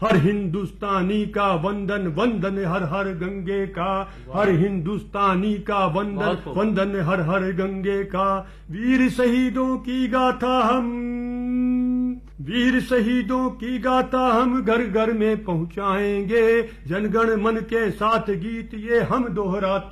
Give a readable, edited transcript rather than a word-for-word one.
हर हिंदुस्तानी का वंदन वंदन हर हर गंगे का, हर हिंदुस्तानी का वंदन वंदन हर हर गंगे का। वीर शहीदों की गाथा हम, वीर शहीदों की गाथा हम घर घर में पहुंचाएंगे। जनगण मन के साथ गीत ये हम दोहराते